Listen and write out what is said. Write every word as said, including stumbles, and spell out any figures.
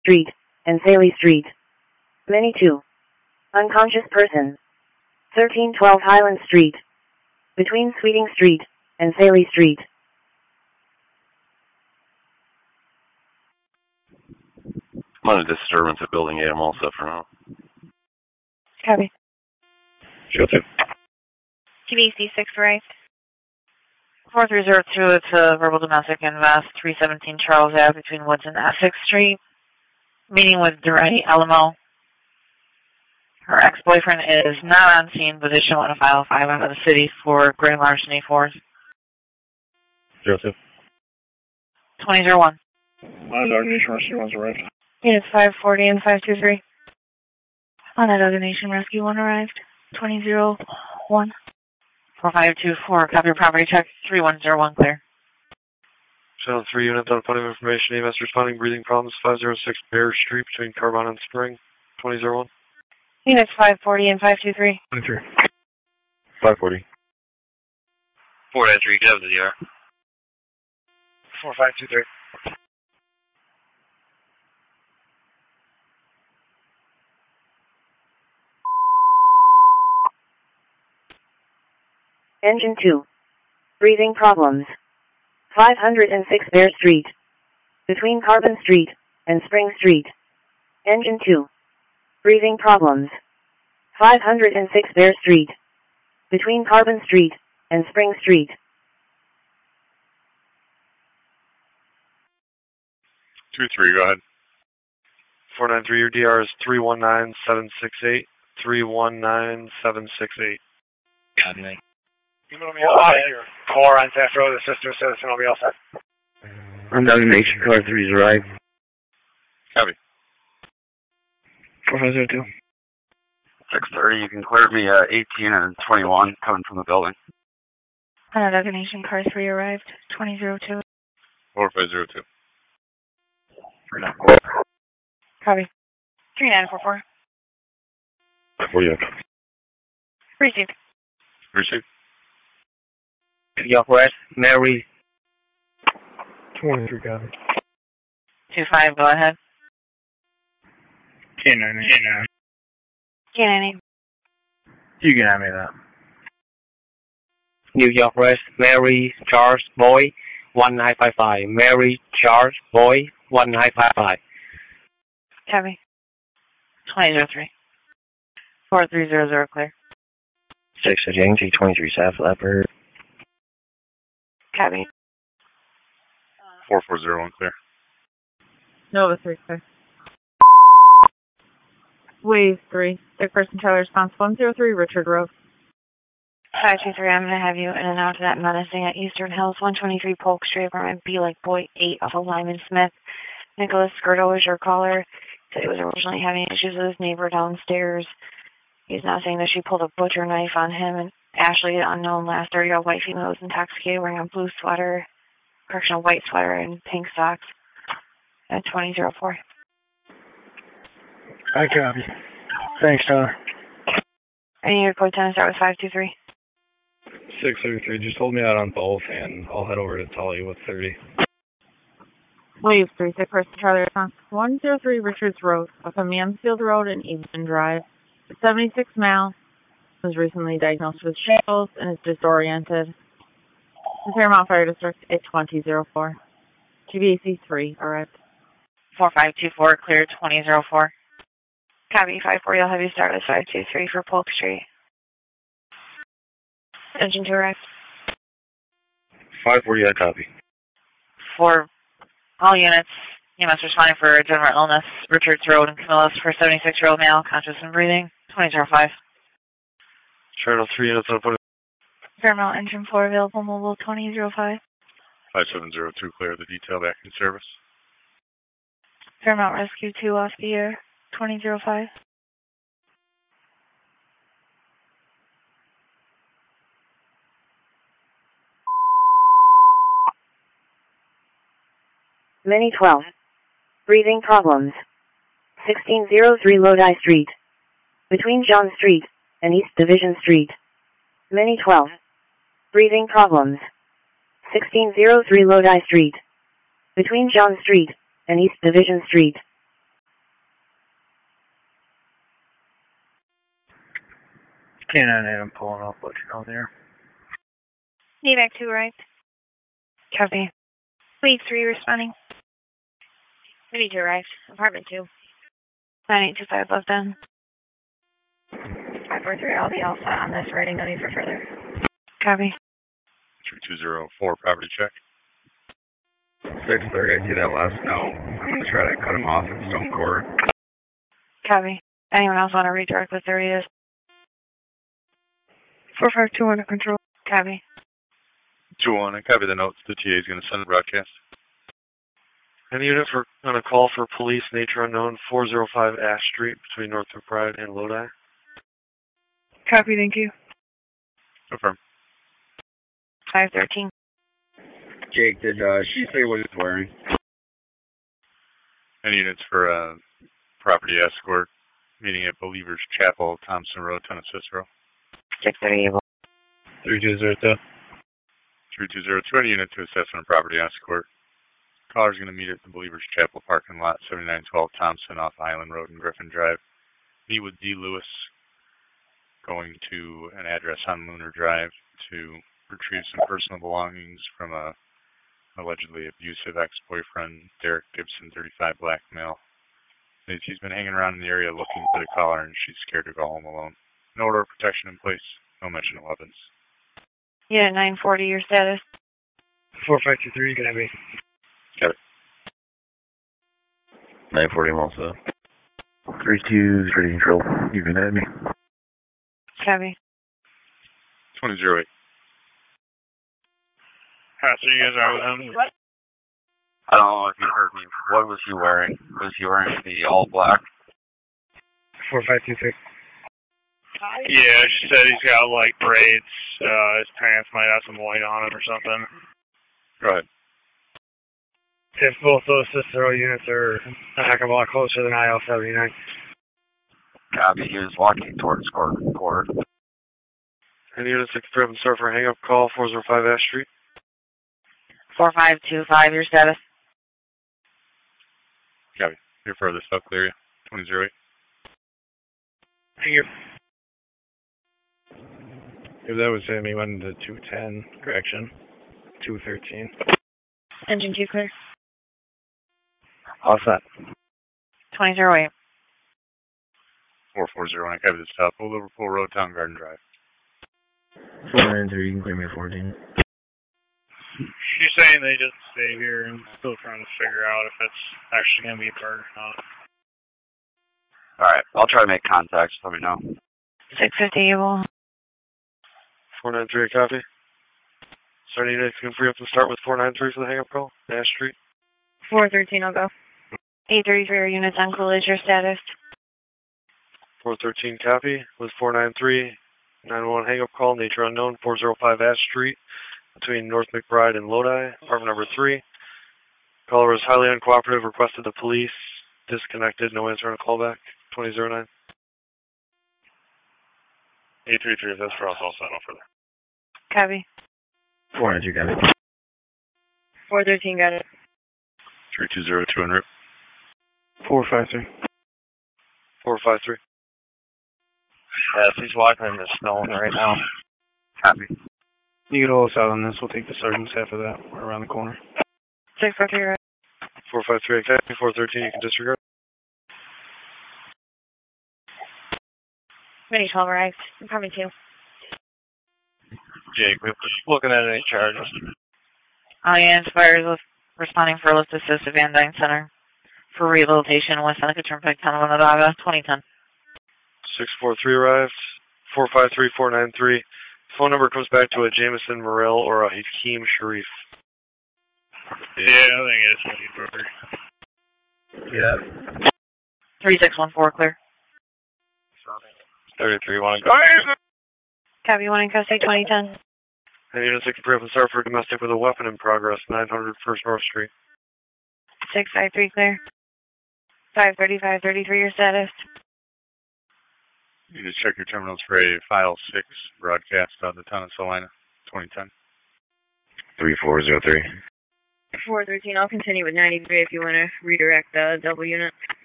Street, and Saley Street. Many two. Unconscious person. thirteen twelve Highland Street. Between Sweeting Street and Saley Street. I'm on a disturbance at Building eight. I'm all set for now. Copy. Show two. T V C six right. four three zero two, it's a verbal domestic in West, three seventeen Charles Ave between Woods and Essex Street. Meeting with Duray Alamo. Her ex-boyfriend is not on scene, but they should want to file a five out of the city for grand larceny fourth. Zero two. twenty oh one. My Dog Nation Rescue one's arrived. Units five forty and five two three. On that Dog Nation Rescue one arrived. twenty oh one. four five two four, copy your property check, three one zero one clear. Channel three unit on point of information, E M S responding, breathing problems, five oh six Bear Street between Carbon and Spring, twenty oh one. Units five forty and five two three. twenty-three. five forty. four nine three, get up to the R. four five two three. Engine two. Breathing problems. five oh six Bear Street. Between Carbon Street and Spring Street. Engine two. Breathing problems. five oh six Bear Street. Between Carbon Street and Spring Street. two three, go ahead. four nine three, your D R is three one nine seven six eight. three one nine seven six eight. Copy, mate. Email me all your car on Theft Road, the sister citizen will be all set. I'm Dog Nation, car three's arrived. Copy. four five zero two. six thirty, you can clear me uh, eighteen and twenty-one coming from the building. On that Dog Nation car three arrived. twenty oh two. four five zero two. Copy. three nine four four. forty-eight. Received. Received. York West, Mary. twenty-three, copy. two five, go ahead. K nine eight. K nine eight. You can have me that. New York West, Mary Charles Boy, one nine five five. Mary Charles Boy, one nine five five. Copy. twenty oh three. four three zero zero clear. six of James, twenty-three South Leopard. Copy. four four zero one clear. Nova three clear. Wave three. Third person trailer response one zero three Richard Road. five two three, I'm going to have you in and out to that menacing at Eastern Hills, one twenty-three Polk Street, apartment B like boy eight off of Lyman Smith. Nicholas Skirto is your caller. Said he was originally having issues with his neighbor downstairs. He's now saying that she pulled a butcher knife on him, and Ashley, the unknown last thirty-year-old white female, was intoxicated, wearing a blue sweater, correction, a white sweater and pink socks at twenty oh four. I copy. Thanks, Tyler. I need your code ten to start with five two three. six thirty-three, just hold me out on both, and I'll head over to Tully with thirty. Wave three, third person Charlie response one zero three Richards Road, off of Mansfield Road and Easton Drive. The seventy-six male was recently diagnosed with shingles and is disoriented. The Fairmount Fire District at twenty oh four. G B A C three arrived. four five two four, clear twenty oh four. Copy, five four, you'll have you start with five two three for Polk Street. Engine two arrived. five forty, I copy. For all units, E M S responding for general illness, Richards Road and Camillus for seventy-six-year-old male, conscious and breathing, twenty oh five. Channel three units on point. Fairmount engine four available, mobile twenty oh five. five seven zero two clear, the detail back in service. Fairmount Rescue two off the air, twenty oh five. Mini twelve. Breathing problems. sixteen oh three Lodi Street. Between John Street and East Division Street. Mini twelve. Breathing problems. sixteen oh three Lodi Street. Between John Street and East Division Street. K nine eight, I'm pulling up, let you know there. Evac two arrived. Copy. Lead three responding. Mini two arrived. Apartment two. nine eight two five left then. five four three, I'll be all set on this rating. No need for further. Copy. three two zero four, property check. six thirty, I see that last note. I'm going to try to cut him off at Stone Court. Copy. Anyone else want to redirect with areas? four five two under control. Copy. two one, I copy the notes. The T A is going to send a broadcast. Any unit for on a call for police, nature unknown, four oh five Ash Street between North McBride and Lodi. Copy, thank you. Confirm. five thirteen. Jake, did uh, she say what he's wearing? Any units for uh, property escort, meeting at Believers Chapel, Thompson Road, Town of Cicero. six thirty. three two zero two. three two zero two, any unit to assessment of property escort. Caller's going to meet at the Believers Chapel parking lot, seventy-nine twelve Thompson off Island Road and Griffin Drive. Meet with D. Lewis, going to an address on Lunar Drive to retrieve some personal belongings from a allegedly abusive ex-boyfriend, Derek Gibson, thirty-five, black male. She's been hanging around in the area looking for the caller, and she's scared to go home alone. No order of protection in place. No mention of weapons. Yeah, nine forty, your status. four five two three, can I be? Got it. nine forty, I'm all set. three two, ready control. You can add me. Copy. twenty oh eight. Alright, so you guys are with him? What? I don't know if you heard me. What was he wearing? Was he wearing the all black? four five two six. Yeah, she said he's got like braids. Uh, his pants might have some white on them or something. Go ahead. If both those Cicero units are a heck of a lot closer than I L seventy-nine. Copy, he was walking towards court. court. Any units that can start for a hang-up call, four oh five Ash Street. four five two five, your status. Copy. You're furthest up, clear you. twenty oh eight. Thank you. If that was him, he went into two ten, correction. two thirteen. Engine two clear. All set. twenty oh eight. four four zero, and I copy the stop. Old Liverpool Road, Town Garden Drive. four nine three, you can clear me at fourteen. She's saying they just stay here and still trying to figure out if it's actually going to be a bird or not. Alright, I'll try to make contact. Let me know. six fifty, you will. four nine three, copy. So any units can free up to start with four nine three for the hang-up call, Ash Street. four thirteen, I'll go. eight thirty-three, units on cool, is your status. four thirteen, copy. With four nine three, nine one hang-up call, nature unknown, four oh five Ash Street, between North McBride and Lodi, apartment number three. Caller was highly uncooperative, requested the police, disconnected, no answer on a callback, twenty oh nine. eight three three, if that's for us, I'll settle for that. Copy. four nine two, got it. four thirteen, got it. three two zero two en route. four five three. four five three. Yes, he's walking in the snow right now. Copy. You get all us out on this, we'll take the sergeant's half of that. We're around the corner. six four three, right. four five three, copy. four thirteen, you can disregard. Mini twelve arrived. Apartment two. Jake, we're looking at any charges. All units, fires with responding for lift assist at Van Dyne Center for rehabilitation in West Seneca Turnpike, Town of Onondaga, twenty ten. six four three arrived. four five three, four nine three. Phone number comes back to a Jameson Morrell or a Hakeem Sharif. Yeah, I think it's going to be bird. Yeah. three six one four, clear. thirty-three, want to go? Copy, one in custody, twenty ten. And units that can free up and start for domestic with a weapon in progress, nine hundred First North Street. six five three, clear. five thirty-five thirty-three, your status. You just check your terminals for a File six broadcast out of the town of Salina, twenty ten. three four zero three. four thirteen, I'll continue with ninety-three if you want to redirect the double unit.